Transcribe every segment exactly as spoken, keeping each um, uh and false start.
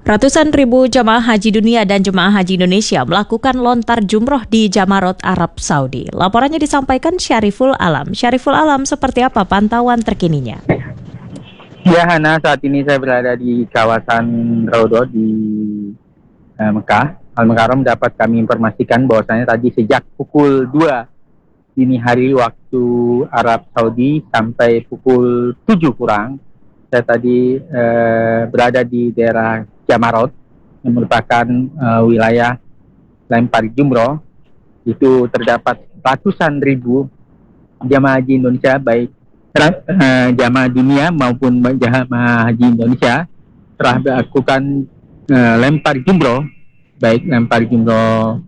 Ratusan ribu jemaah haji dunia dan jemaah haji Indonesia melakukan lontar jumroh di Jamarat, Arab Saudi. Laporannya disampaikan Syariful Alam. Syariful Alam, seperti apa pantauan terkininya? Ya, Hana, saat ini saya berada di kawasan Raudhah di eh, Mekah. Al-Mukarram dapat kami informasikan bahwasanya tadi sejak pukul dua dini hari waktu Arab Saudi sampai pukul tujuh kurang, saya tadi eh, berada di daerah Jamarat yang merupakan uh, wilayah lempar jumroh. Itu terdapat ratusan ribu jamaah haji Indonesia, baik uh, jamaah dunia maupun jamaah haji Indonesia telah melakukan uh, lempar jumroh, baik lempar jumroh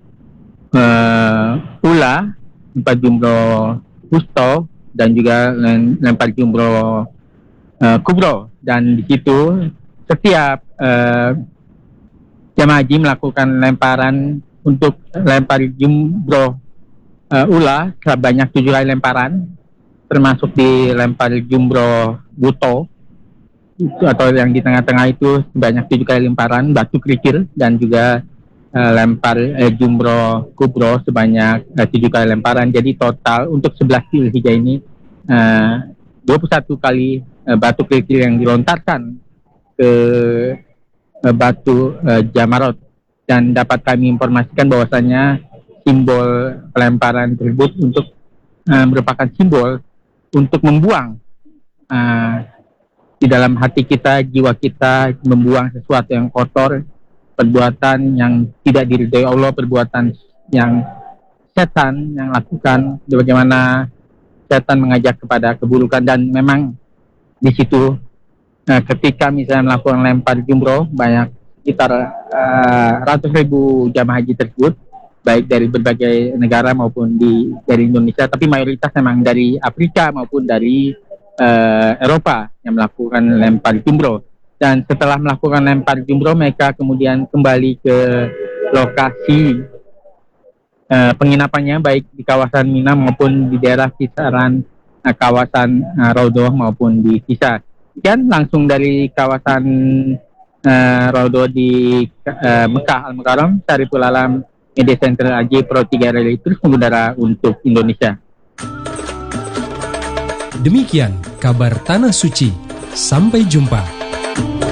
uh, ula, lempar jumroh wusta, dan juga lempar jumroh uh, kubro. Dan di situ setiap uh, jamaah haji melakukan lemparan untuk lempar jumroh uh, ula sebanyak tujuh kali lemparan, termasuk di lempar jumroh wusta atau yang di tengah-tengah itu sebanyak tujuh kali lemparan batu kerikil, dan juga uh, lempar uh, jumroh kubro sebanyak uh, tujuh kali lemparan. Jadi total untuk sebelas Dzulhijjah ini uh, dua puluh satu kali uh, batu kerikil yang dilontarkan ke uh, batu uh, Jamarat. Dan dapat kami informasikan bahwasanya simbol pelemparan tersebut untuk uh, merupakan simbol untuk membuang uh, di dalam hati kita, jiwa kita, membuang sesuatu yang kotor, perbuatan yang tidak diridhoi Allah, perbuatan yang setan yang lakukan, bagaimana setan mengajak kepada keburukan. Dan memang di situ Nah, ketika misalnya melakukan lempar jumroh, banyak sekitar uh, ratus ribu jamaah haji tersebut, baik dari berbagai negara maupun di dari Indonesia, tapi mayoritas memang dari Afrika maupun dari uh, Eropa yang melakukan lempar jumroh. Dan setelah melakukan lempar jumroh, mereka kemudian kembali ke lokasi uh, penginapannya, baik di kawasan Mina maupun di daerah kisaran uh, kawasan uh, Raudhah maupun di Kisah. Dan langsung dari kawasan uh, Raudhah di uh, Mekah Al-Mukarram, Syariful Alam, Media Center A J Pro tiga Rally terus mengudara untuk Indonesia. Demikian kabar Tanah Suci. Sampai jumpa.